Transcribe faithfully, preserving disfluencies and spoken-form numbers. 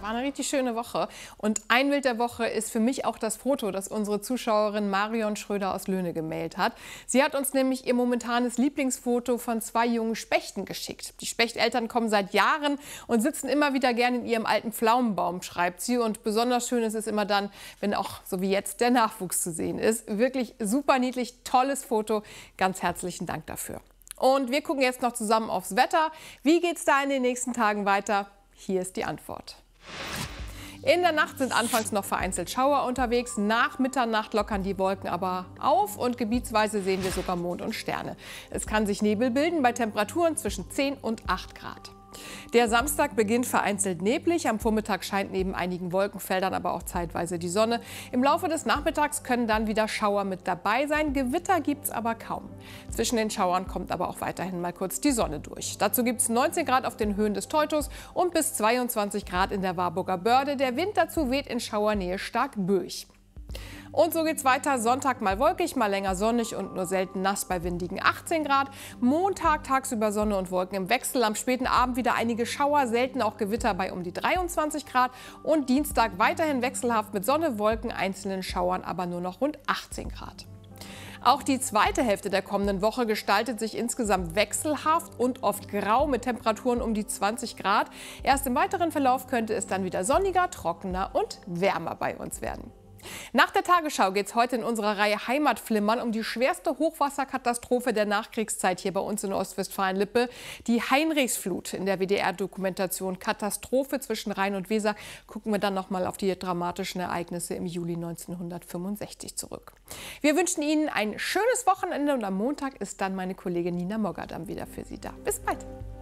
war eine richtig schöne Woche. Und ein Bild der Woche ist für mich auch das Foto, das unsere Zuschauerin Marion Schröder aus Löhne gemailt hat. Sie hat uns nämlich ihr momentanes Lieblingsfoto von zwei jungen Spechten geschickt. Die Spechteltern kommen seit Jahren und sitzen immer wieder gern in ihrem alten Pflaumenbaum, schreibt sie. Und besonders schön ist es immer dann, wenn auch, so wie jetzt, der Nachwuchs zu sehen ist. Wirklich super niedlich, tolles Foto. Ganz herzlichen Dank dafür. Und wir gucken jetzt noch zusammen aufs Wetter. Wie geht es da in den nächsten Tagen weiter? Hier ist die Antwort. In der Nacht sind anfangs noch vereinzelt Schauer unterwegs. Nach Mitternacht lockern die Wolken aber auf und gebietsweise sehen wir sogar Mond und Sterne. Es kann sich Nebel bilden bei Temperaturen zwischen zehn und acht Grad. Der Samstag beginnt vereinzelt neblig. Am Vormittag scheint neben einigen Wolkenfeldern aber auch zeitweise die Sonne. Im Laufe des Nachmittags können dann wieder Schauer mit dabei sein. Gewitter gibt es aber kaum. Zwischen den Schauern kommt aber auch weiterhin mal kurz die Sonne durch. Dazu gibt es neunzehn Grad auf den Höhen des Teutos und bis zweiundzwanzig Grad in der Warburger Börde. Der Wind dazu weht in Schauernähe stark böig. Und so geht's weiter. Sonntag mal wolkig, mal länger sonnig und nur selten nass bei windigen achtzehn Grad. Montag tagsüber Sonne und Wolken im Wechsel. Am späten Abend wieder einige Schauer, selten auch Gewitter bei um die dreiundzwanzig Grad. Und Dienstag weiterhin wechselhaft mit Sonne, Wolken, einzelnen Schauern, aber nur noch rund achtzehn Grad. Auch die zweite Hälfte der kommenden Woche gestaltet sich insgesamt wechselhaft und oft grau mit Temperaturen um die zwanzig Grad. Erst im weiteren Verlauf könnte es dann wieder sonniger, trockener und wärmer bei uns werden. Nach der Tagesschau geht es heute in unserer Reihe Heimatflimmern um die schwerste Hochwasserkatastrophe der Nachkriegszeit hier bei uns in Ostwestfalen-Lippe. Die Heinrichsflut in der W D R-Dokumentation Katastrophe zwischen Rhein und Weser. Gucken wir dann noch mal auf die dramatischen Ereignisse im Juli neunzehnhundertfünfundsechzig zurück. Wir wünschen Ihnen ein schönes Wochenende und am Montag ist dann meine Kollegin Nina Mogger dann wieder für Sie da. Bis bald!